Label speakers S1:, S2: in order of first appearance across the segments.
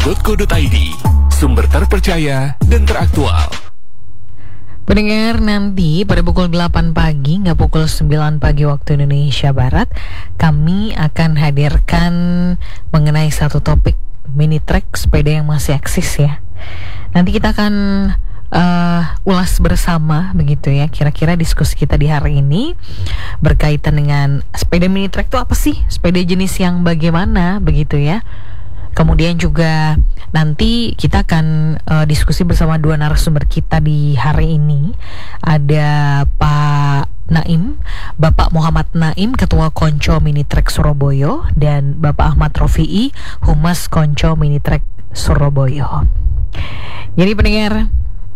S1: rri.co.id, sumber terpercaya dan teraktual.
S2: Pendengar, nanti pada pukul 8 pagi, nggak pukul 9 pagi waktu Indonesia Barat, kami akan hadirkan mengenai satu topik mini trek sepeda yang masih eksis ya. Nanti kita akan ulas bersama begitu ya, kira-kira diskusi kita di hari ini berkaitan dengan sepeda mini trek itu apa sih, sepeda jenis yang bagaimana begitu ya. Kemudian juga nanti kita akan diskusi bersama dua narasumber kita di hari ini. Ada Pak Naim, Bapak Muhammad Naim, Ketua Konco Mini Trek Surabaya, dan Bapak Ahmad Rofi'i, Humas Konco Mini Trek Surabaya. Jadi pendengar,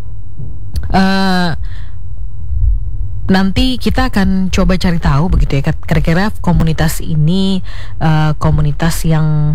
S2: nanti kita akan coba cari tahu begitu ya, kira-kira komunitas ini komunitas yang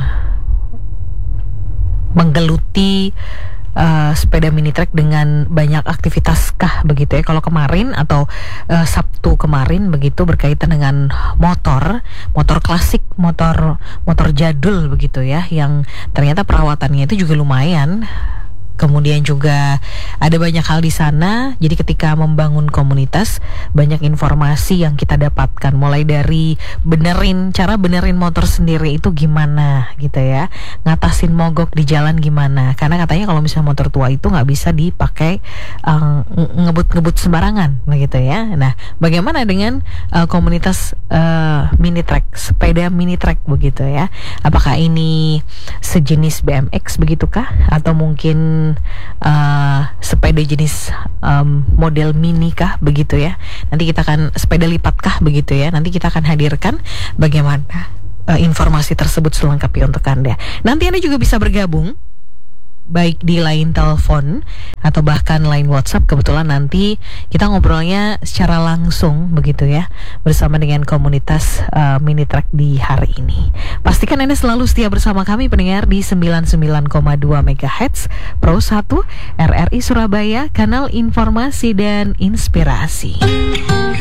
S2: menggeluti sepeda mini trek dengan banyak aktivitas kah begitu ya. Kalau kemarin atau Sabtu kemarin begitu berkaitan dengan motor klasik, motor jadul begitu ya, yang ternyata perawatannya itu juga lumayan. Kemudian juga ada banyak hal di sana. Jadi ketika membangun komunitas, banyak informasi yang kita dapatkan, mulai dari cara benerin motor sendiri itu gimana gitu ya, ngatasin mogok di jalan gimana, karena katanya kalau misalnya motor tua itu nggak bisa dipakai ngebut sembarangan begitu ya. Nah, bagaimana dengan komunitas mini trek, sepeda mini trek begitu ya, apakah ini sejenis BMX begitukah, atau mungkin sepeda jenis model mini kah begitu ya. Nanti kita akan sepeda lipat kah begitu ya. Nanti kita akan hadirkan bagaimana informasi tersebut selengkapnya untuk Anda. Nanti Anda juga bisa bergabung baik di line telepon atau bahkan line WhatsApp. Kebetulan nanti kita ngobrolnya secara langsung begitu ya, bersama dengan komunitas mini trek di hari ini. Pastikan Anda selalu setia bersama kami pendengar di 99,2 MHz Pro 1 RRI Surabaya, kanal informasi dan inspirasi.